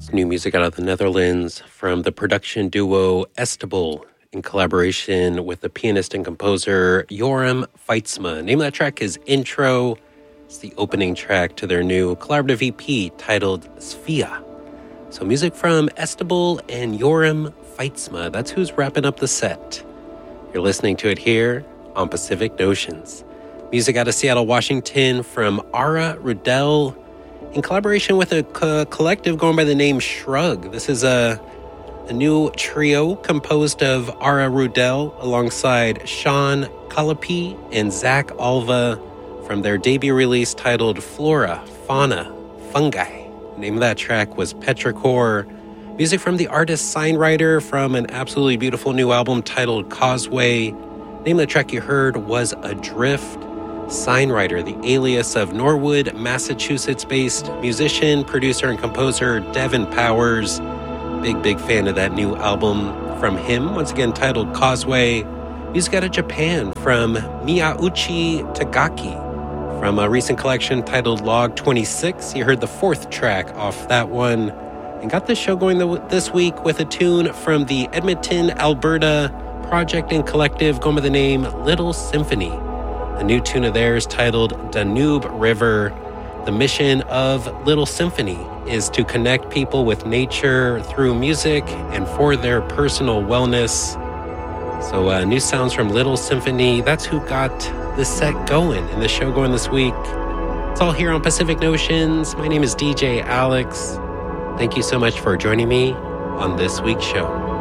New music out of the Netherlands from the production duo Estable in collaboration with the pianist and composer Joram Feidsma. Name of that track is Intro. It's the opening track to their new collaborative EP titled Sfia. So music from Estable and Joram Feidsma. That's who's wrapping up the set. You're listening to it here on Pacific Notions. Music out of Seattle, Washington from Ara Rudel in collaboration with a collective going by the name Shrug. This is a new trio composed of Ara Rudel alongside Sean Kalapi and Zach Alva from their debut release titled Flora, Fauna, Fungi. The name of that track was Petrichor. Music from the artist Signwriter from an absolutely beautiful new album titled Causeway. The name of the track you heard was Adrift. Signwriter, the alias of Norwood, Massachusetts-based musician, producer, and composer Devin Powers. Big fan of that new album from him, once again titled Causeway. Music out of Japan from Miyauchi Tagaki from a recent collection titled Log 26. You heard the fourth track off that one and got the show going this week with a tune from the Edmonton, Alberta project and collective going by the name Little Symphony. A new tune of theirs titled Danube River. The mission of Little Symphony is to connect people with nature through music and for their personal wellness. So new sounds from Little Symphony. That's who got this set going and the show going this week. It's all here on Pacific Notions. My name is DJ Alex. Thank you so much for joining me on this week's show.